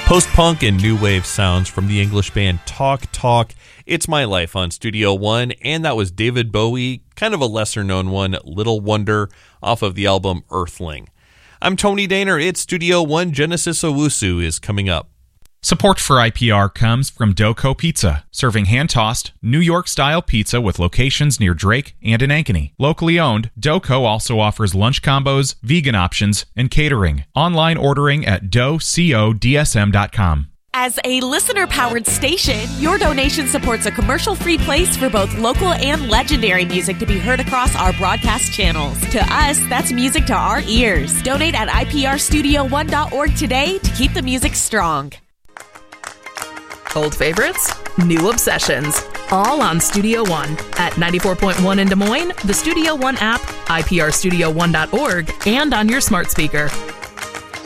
Post-punk and new wave sounds from the English band Talk Talk. It's My Life on Studio One, and that was David Bowie, kind of a lesser-known one, Little Wonder, off of the album Earthling. I'm Tony Daner. It's Studio One. Genesis Owusu is coming up. Support for IPR comes from Doco Pizza, serving hand-tossed, New York-style pizza with locations near Drake and in Ankeny. Locally owned, Doco also offers lunch combos, vegan options, and catering. Online ordering at docodsm.com. As a listener-powered station, your donation supports a commercial-free place for both local and legendary music to be heard across our broadcast channels. To us, that's music to our ears. Donate at iprstudio1.org today to keep the music strong. Old favorites, new obsessions, all on Studio One at 94.1 in Des Moines, the Studio One app, iprstudio1.org, and on your smart speaker.